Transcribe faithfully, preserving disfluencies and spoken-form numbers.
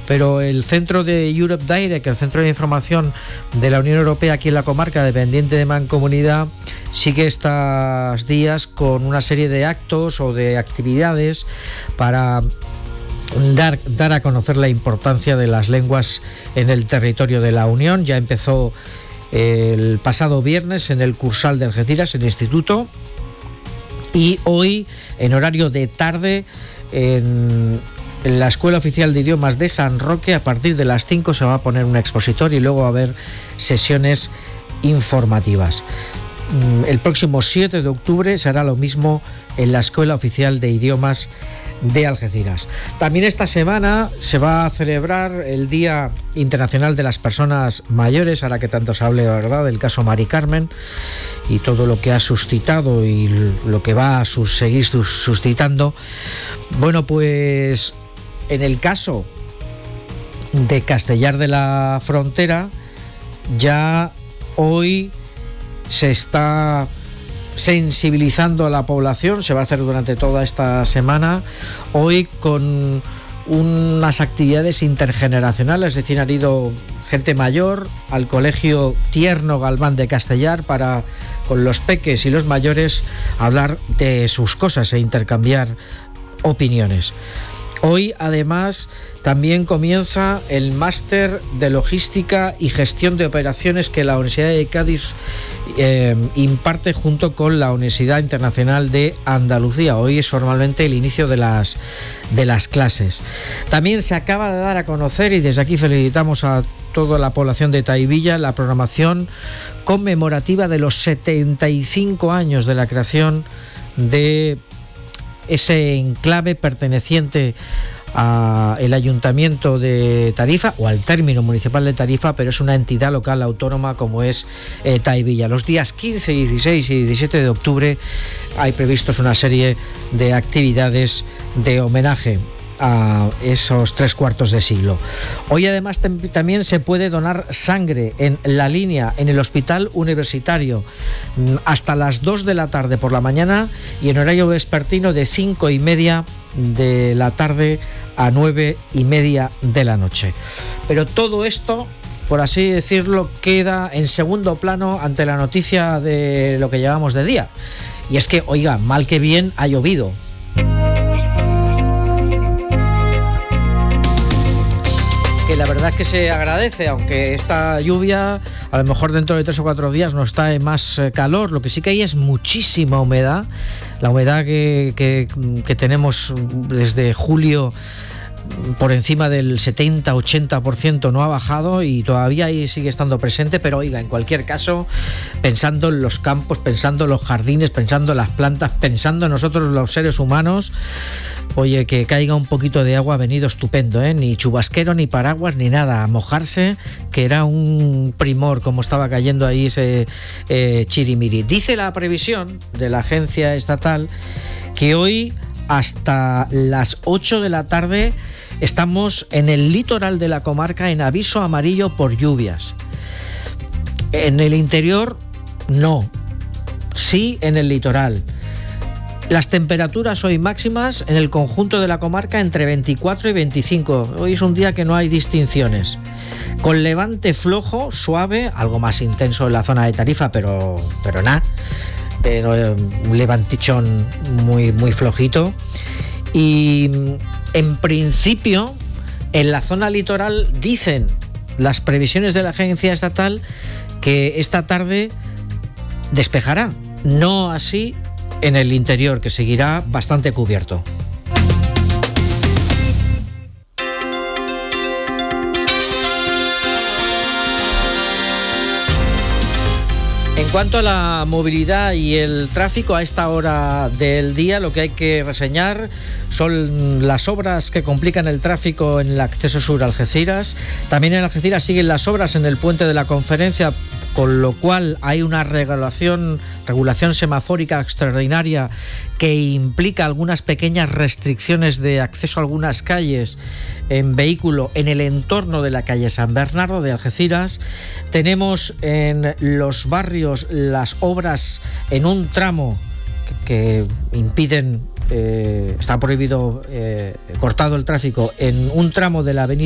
pero el centro de Europe Direct, el centro de información de la Unión Europea aquí en la comarca, dependiente de Mancomunidad, sigue estos días con una serie de actos o de actividades para dar, dar a conocer la importancia de las lenguas en el territorio de la Unión. Ya empezó el pasado viernes en el Cursal de Algeciras, en el instituto, y hoy en horario de tarde en, en la Escuela Oficial de Idiomas de San Roque a partir de las cinco se va a poner un expositor y luego va a haber sesiones informativas. El próximo siete de octubre será lo mismo en la Escuela Oficial de Idiomas de Algeciras. También esta semana se va a celebrar el Día Internacional de las Personas Mayores, ahora que tanto se hable, la verdad, del caso Mari Carmen y todo lo que ha suscitado y lo que va a seguir suscitando. Bueno, pues en el caso de Castellar de la Frontera, ya hoy se está sensibilizando a la población, se va a hacer durante toda esta semana, hoy con unas actividades intergeneracionales, es decir, han ido gente mayor al Colegio Tierno Galván de Castellar para, con los peques y los mayores, hablar de sus cosas e intercambiar opiniones. Hoy, además, también comienza el máster de logística y gestión de operaciones que la Universidad de Cádiz eh, imparte junto con la Universidad Internacional de Andalucía. Hoy es formalmente el inicio de las, de las clases. También se acaba de dar a conocer, y desde aquí felicitamos a toda la población de Tahivilla, la programación conmemorativa de los setenta y cinco años de la creación de ese enclave perteneciente al Ayuntamiento de Tarifa o al término municipal de Tarifa, pero es una entidad local autónoma como es eh, Tahivilla. Los días quince, dieciséis y diecisiete de octubre hay previstos una serie de actividades de homenaje a esos tres cuartos de siglo. Hoy además también se puede donar sangre en La Línea, en el Hospital Universitario, hasta las dos de la tarde por la mañana y en horario vespertino de cinco y media de la tarde a nueve y media de la noche. Pero todo esto, por así decirlo, queda en segundo plano ante la noticia de lo que llevamos de día. Y es que, oiga, mal que bien ha llovido. Que la verdad es que se agradece, aunque esta lluvia a lo mejor dentro de tres o cuatro días nos trae más calor. Lo que sí que hay es muchísima humedad, la humedad que, que, que tenemos desde julio por encima del setenta a ochenta por ciento no ha bajado y todavía ahí sigue estando presente, pero oiga, en cualquier caso, pensando en los campos, pensando en los jardines, pensando en las plantas, pensando en nosotros los seres humanos, oye, que caiga un poquito de agua ha venido estupendo, ¿eh? Ni chubasquero, ni paraguas, ni nada, a mojarse, que era un primor como estaba cayendo ahí ese eh, chirimiri. Dice la previsión de la agencia estatal que hoy hasta las ocho de la tarde estamos en el litoral de la comarca en aviso amarillo por lluvias. En el interior no, sí en el litoral. Las temperaturas hoy máximas en el conjunto de la comarca entre veinticuatro y veinticinco. Hoy es un día que no hay distinciones. Con levante flojo, suave, algo más intenso en la zona de Tarifa, pero, pero nada. Eh, un levantichón muy, muy flojito. Y en principio, en la zona litoral dicen las previsiones de la agencia estatal que esta tarde despejará. No así en el interior, que seguirá bastante cubierto. En cuanto a la movilidad y el tráfico a esta hora del día, lo que hay que reseñar son las obras que complican el tráfico en el acceso sur a Algeciras. También en Algeciras siguen las obras en el puente de la Conferencia, con lo cual hay una regulación, regulación semafórica extraordinaria que implica algunas pequeñas restricciones de acceso a algunas calles en vehículo en el entorno de la calle San Bernardo de Algeciras. Tenemos en los barrios las obras en un tramo que, que impiden, eh, está prohibido, eh, cortado el tráfico en un tramo de la avenida